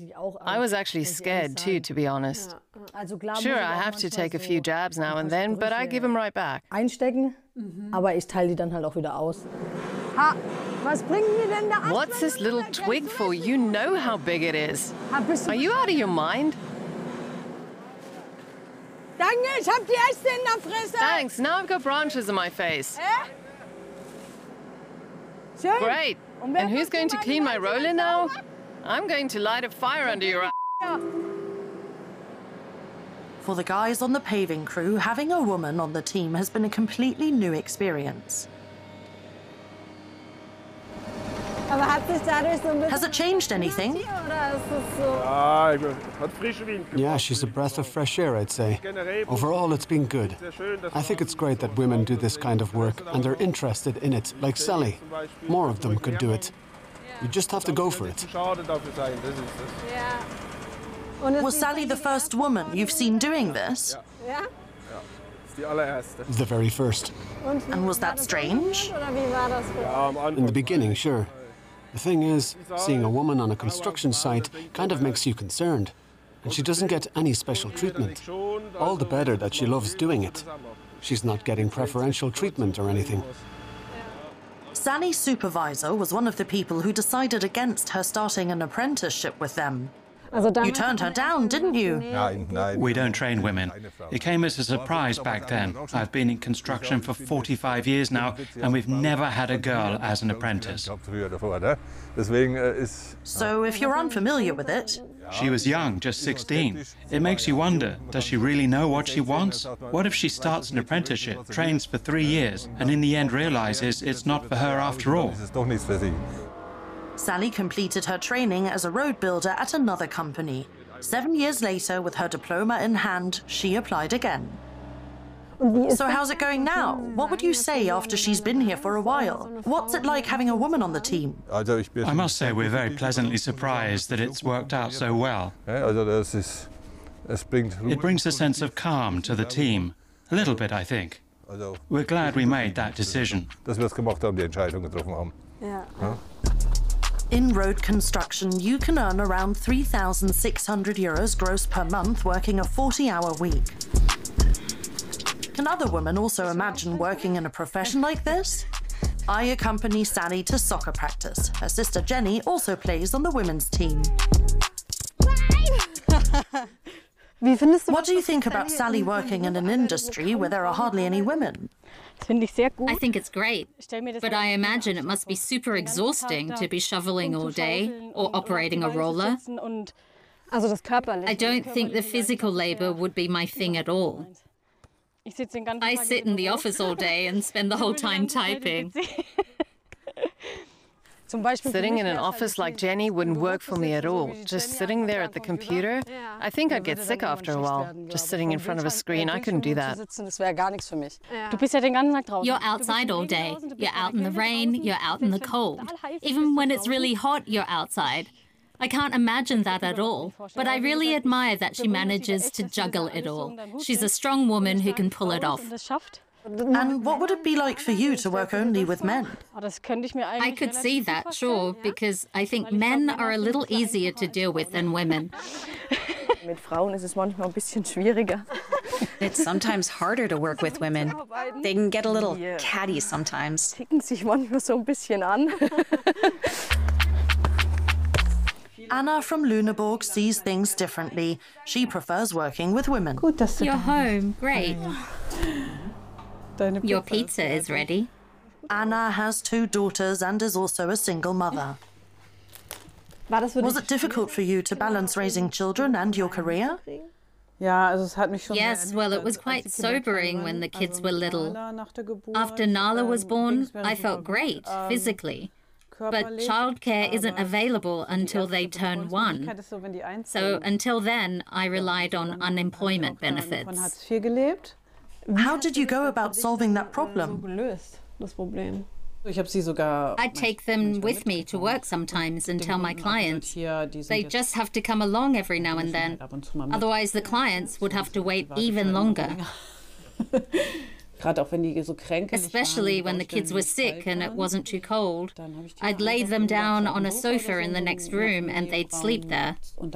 I was actually scared too, to be honest. Sure, I have to take a few jabs now and then, but I give them right back. Einstecken, aber ich teile die dann halt auch wieder aus. Was bringen wir denn da? What's this little twig for? You know how big it is. Are you out of your mind? Danke, ich hab die Äste in der Fresse. Thanks, now I've got branches in my face. Schön. Great. And who's going to clean my roller now? I'm going to light a fire under your ass. For the guys on the paving crew, having a woman on the team has been a completely new experience. Has it changed anything? Yeah, she's a breath of fresh air, I'd say. Overall, it's been good. I think it's great that women do this kind of work and are interested in it, like Sally. More of them could do it. You just have to go for it. Was Sally the first woman you've seen doing this? The very first. And was that strange? In the beginning, sure. The thing is, seeing a woman on a construction site kind of makes you concerned. And she doesn't get any special treatment. All the better that she loves doing it. She's not getting preferential treatment or anything. Sally's supervisor was one of the people who decided against her starting an apprenticeship with them. You turned her down, didn't you? We don't train women. It came as a surprise back then. I've been in construction for 45 years now, and we've never had a girl as an apprentice. So if you're unfamiliar with it... She was young, just 16. It makes you wonder, does she really know what she wants? What if she starts an apprenticeship, trains for 3 years, and in the end realizes it's not for her after all? Sally completed her training as a road builder at another company. 7 years later, with her diploma in hand, she applied again. So how's it going now? What would you say after she's been here for a while? What's it like having a woman on the team? I must say we're very pleasantly surprised that it's worked out so well. It brings a sense of calm to the team. A little bit, I think. We're glad we made that decision. In road construction, you can earn around €3,600 gross per month working a 40-hour week. Can other women also imagine working in a profession like this? I accompany Sally to soccer practice. Her sister Jenny also plays on the women's team. What do you think about Sally working in an industry where there are hardly any women? I think it's great, but I imagine it must be super exhausting to be shoveling all day or operating a roller. I don't think the physical labor would be my thing at all. I sit in the office all day and spend the whole time typing. Sitting in an office like Jenny wouldn't work for me at all. Just sitting there at the computer, I think I'd get sick after a while. Just sitting in front of a screen, I couldn't do that. You're outside all day. You're out in the rain, you're out in the cold. Even when it's really hot, you're outside. I can't imagine that at all, but I really admire that she manages to juggle it all. She's a strong woman who can pull it off. And what would it be like for you to work only with men? I could see that, sure, because I think men are a little easier to deal with than women. It's sometimes harder to work with women. They can get a little catty sometimes. Anna from Lüneburg sees things differently. She prefers working with women. You're home, great. Your pizza is ready. Anna has 2 daughters and is also a single mother. Was it difficult for you to balance raising children and your career? Yes, well, it was quite sobering when the kids were little. After Nala was born, I felt great, physically. But childcare isn't available until they turn 1. So until then, I relied on unemployment benefits. How did you go about solving that problem? I'd take them with me to work sometimes and tell my clients. They just have to come along every now and then. Otherwise, the clients would have to wait even longer. Especially when the kids were sick and it wasn't too cold. I'd lay them down on a sofa in the next room and they'd sleep there.